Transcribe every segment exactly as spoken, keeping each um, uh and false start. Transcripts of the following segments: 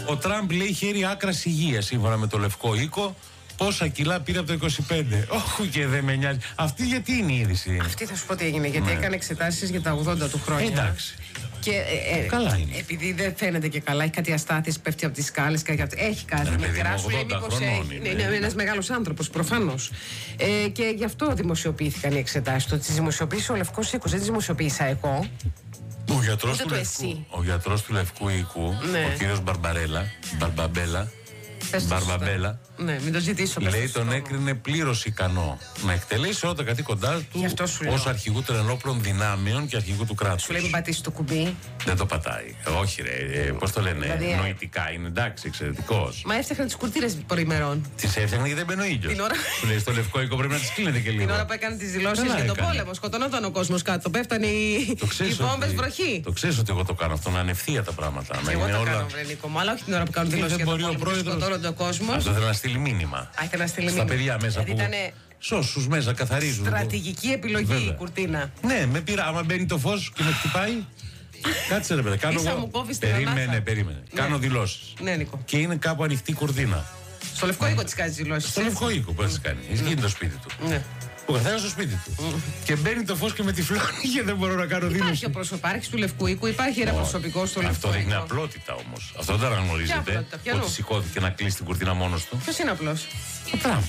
Ο Τραμπ λέει χέρι άκρας υγείας σύμφωνα με το Λευκό Οίκο. Πόσα κιλά πήρε από το είκοσι πέντε. Όχι και δεν με νοιάζει. Αυτή γιατί είναι η είδηση? Αυτή θα σου πω τι έγινε. Γιατί ναι. έκανε εξετάσεις για τα ογδόντα του χρόνια. Εντάξει. Και ε, ε, καλά είναι. Επειδή δεν φαίνεται και καλά, έχει κάτι αστάθειες, πέφτει από τις σκάλες. Έχει κάτι. Μικρά σου λέει μήπως είναι, είναι ένας μεγάλος άνθρωπος, προφανώς. Ε, και γι' αυτό δημοσιοποιήθηκαν οι εξετάσεις. Το τις δημοσιοποίησε ο Λευκός Οίκος, δεν τις δημοσιοποίησα εγώ. Ο γιατρός, του Λευκού, ο γιατρός του Λευκού Οίκου, ναι. ο κύριος Μπαρμπαρέλα, Μπαρμπαμπέλα, Μπαρμπαμπέλα, ναι, μην το ζητήσω. Λέει τον έκρινε πλήρως ικανό να εκτελέσει όλα τα καθήκοντά του ως αρχηγού των ενόπλων δυνάμεων και αρχηγού του κράτους. Σου λέει μην πατήσει το κουμπί. Δεν το πατάει. Όχι, ρε. Ε, πώς το λένε, δηλαδή, νοητικά είναι εντάξει, εξαιρετικός. Μα έφτιαχνε τις κουρτίνες προημερών. Τις έφτιαχνε γιατί δεν μπαίνει ο ήλιος. Την ώρα... Σου λέει στο Λευκό Οίκο πρέπει να τις κλείνετε και λίγο. Την ώρα που έκανε τις δηλώσεις για τον πόλεμο, σκοτωνόταν ο κόσμος κάτω. Πέφτανε οι βόμβες βροχή. Το ξέρεις ότι εγώ το κάνω αυτό, να είναι ευθεία τα πράγματα. Εγώ το κάνω, βρε Νίκο μου, αλλά όχι την ώρα που κάνουν δηλώσεις για τον πόλεμο. Σκοτώνονται ο κόσμος. Αυτό θέλει να στείλει μήνυμα. Στα παιδιά μέσα που. Σώσους μέσα καθαρίζουν. Στρατηγική επιλογή. Βέβαια. Η κουρτίνα. Ναι, με πήρα. Άμα μπαίνει το φως και με χτυπάει. Κάτσε ρε παιδί. Κάνω εγώ. Περίμενε, περίμενε. Ναι. Κάνω δηλώσεις. Ναι, Νίκο. Και είναι κάπου ανοιχτή κουρτίνα. Στο Λευκό Οίκο τις κάνει δηλώσεις. Στο Λευκό Οίκο που έτσι κάνει. Έχει γίνει το σπίτι του. Ναι. Ο καθένας στο σπίτι του. Mm. Και μπαίνει το φως και με τυφλώνει και δεν μπορώ να κάνω δήλωση. Υπάρχει ο προσωπάρχης του Λευκού Οίκου, υπάρχει ένα oh. προσωπικό στο Λευκό Οίκο. Αυτό είναι απλότητα όμως. Αυτό δεν αναγνωρίζετε. Ότι σηκώθηκε να κλείσει την κουρτίνα μόνος του. Ποιος είναι απλός? Ο Τραμπ.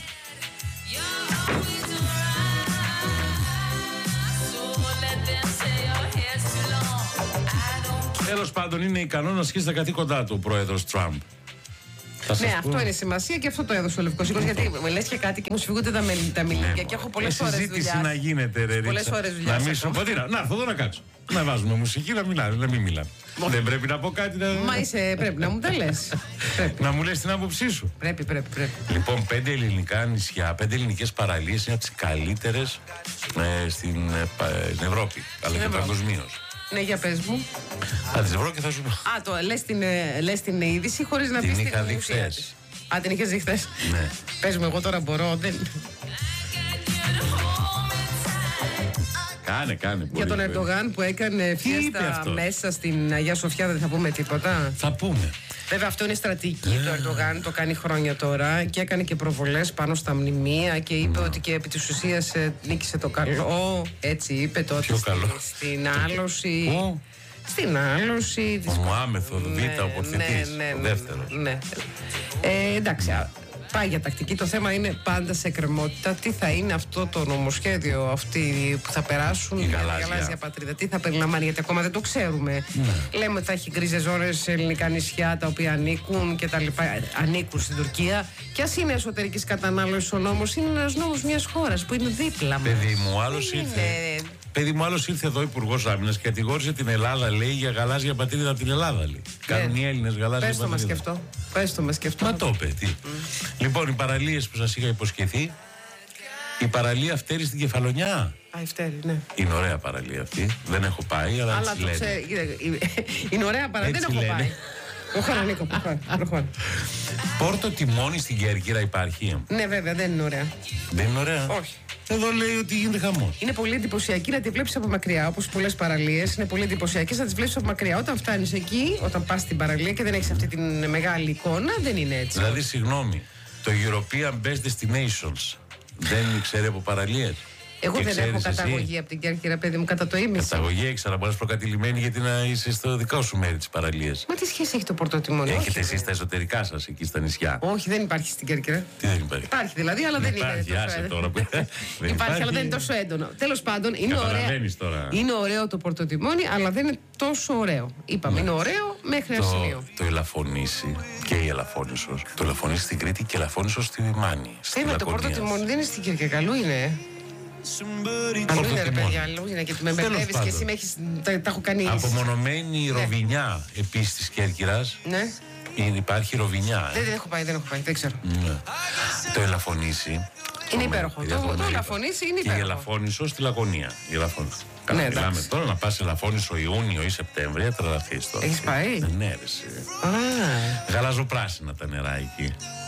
Τέλος πάντων, είναι ικανό να ασκήσει τα καθήκοντά του ο πρόεδρος Τραμπ. Ναι, αυτό είναι σημασία και αυτό το έδωσε ο Λευκός Οίκος. Γιατί με λες και κάτι και μου σφίγγονται τα, τα μιλίκια ναι, και έχω πολλές ώρες δουλειά. Συζήτηση να γίνεται, ρε Ρίτσα. Πολλές ώρες δουλειά. Να μην σου πω, να έρθω εδώ να κάτσω. Να βάζουμε μουσική, να μιλάμε, να μην μιλάμε. Δεν πρέπει να πω κάτι να. Μα είσαι, πρέπει να μου τα λες. Να μου λες την άποψή σου. Πρέπει, πρέπει, πρέπει. Λοιπόν, πέντε ελληνικά νησιά, πέντε ελληνικές παραλίες είναι από τις καλύτερες ε, στην, ε, στην Ευρώπη, αλλά και παγκοσμίως. Ναι, για πες μου. Θα τις βρω και θα σου πω. Α, το λες την, λες την είδηση χωρίς να πεις την είχα δει χθες. Α, την είχες δει χθες. Ναι. Πες μου, εγώ τώρα μπορώ, δεν... Κάνε, κάνε. Για τον Ερντογάν που έκανε φιέστα μέσα στην Αγία Σοφιά δεν θα πούμε τίποτα? Θα πούμε. Βέβαια αυτό είναι στρατηγική του Ερντογάν, το κάνει χρόνια τώρα και έκανε και προβολές πάνω στα μνημεία και είπε ότι και επί της ουσίας νίκησε το καλό. Έτσι είπε τότε στην άλωση. Στην άλωση. Ο Μωάμεθο, Β, ο Πορθητής, ο δεύτερος. Ναι. Ε, εντάξει, πάει για τακτική. Το θέμα είναι πάντα σε εκκρεμότητα. Τι θα είναι αυτό το νομοσχέδιο, αυτοί που θα περάσουν για την γαλάζια πατρίδα, τι θα περιλαμβάνει, γιατί ακόμα δεν το ξέρουμε. Ναι. Λέμε ότι θα έχει γκρίζες ζώνες σε ελληνικά νησιά τα οποία ανήκουν και τα λοιπά, ανήκουν στην Τουρκία. Και ας είναι εσωτερικής κατανάλωσης ο νόμος, είναι ένας νόμος μιας χώρας που είναι δίπλα μας. Παιδί μου, άλλος ήρθε. Παιδί μου, άλλος ήρθε εδώ Υπουργός Άμυνας και κατηγόρησε την Ελλάδα, λέει, για γαλάζια πατρίδα από την Ελλάδα. Λέει. Yeah. Κάνουν οι Έλληνες γαλάζια πατρίδα. Πες το μας και αυτό. Πες το μας και αυτό. Μα το είπε, τι. Mm. Λοιπόν, οι παραλίες που σας είχα υποσχεθεί. Η παραλία Φτέρη στην Κεφαλονιά. Α, η Φτέρη, ναι. Είναι ωραία παραλία αυτή. Δεν έχω πάει, αλλά, αλλά έτσι λένε. Ξέ... Είναι ωραία παραλία, δεν έχω λένε. πάει. Προχώρα, Νίκο, προχώρα. Πόρτο Τιμόνι στην Κέρκυρα υπάρχει? Ναι, βέβαια, δεν είναι ωραία. Δεν είναι ωραία. Όχι. Εδώ λέει ότι γίνεται χαμός. Είναι πολύ εντυπωσιακή να τη βλέπεις από μακριά. Όπως πολλές παραλίες, είναι πολύ εντυπωσιακές να τις βλέπεις από μακριά. Όταν φτάνεις εκεί, όταν πας στην παραλία και δεν έχεις αυτή τη μεγάλη εικόνα, δεν είναι έτσι. Δηλαδή, συγγνώμη, το European Best Destinations δεν ξέρει από παραλίες? Εγώ δεν έχω καταγωγή εσύ από την Κέρκυρα, παιδί μου, κατά το ίμιση. Καταγωγή έχεις, αλλά μπορεί προκατηλημένη γιατί να είσαι στο δικό σου μέρη της παραλίας. Μα τι σχέση έχει το Πόρτο Τιμόνι? Έχετε εσείς τα εσωτερικά σας εκεί στα νησιά? Όχι, δεν υπάρχει στην Κέρκυρα. Τι δεν υπάρχει? Υπάρχει δηλαδή, αλλά δεν, δεν είναι. Άσε τώρα που... υπάρχει, υπάρχει, αλλά δεν είναι τόσο έντονο. Τέλος πάντων, είναι, ωραία... είναι ωραίο το Πόρτο Τιμόνι, αλλά δεν είναι τόσο ωραίο. Είπαμε, ναι. Είναι ωραίο μέχρι ένα σημείο. Το Ελαφωνήσι και η Ελαφώνησος. Το Ελαφωνήσι στην Κρήτη και η Ελαφώνησος στη Μάνη. Θέμα το Πόρτο Τιμόνι δεν είναι στην Κέρκυρα, καλού είναι. Αλλού είναι ρε παιδιά, αλλού είναι και με μπερδεύεις και εσύ με έχεις, τα, τα έχω κάνει. Απομονωμένη η Ροβινιά επίσης της Κέρκυρας. Ναι. Υπάρχει Ροβινιά. Δεν, δεν έχω πάει, δεν έχω πάει, δεν ξέρω. Ναι. Το Ελαφωνήσι. Είναι υπέροχο. Το, το Ελαφωνήσι είναι υπέροχο. Και η Ελαφώνησο στη Λαγωνία. Η Ελαφώνησο. Καλά, ναι, μιλάμε τώρα να πας Ελαφώνησο Ιούνιο ή Σεπτέμβριο, θα τρελαθείς τώρα. Έχεις πάει? Ναι, ρε. Γαλαζοπράσινα τα νερά εκεί.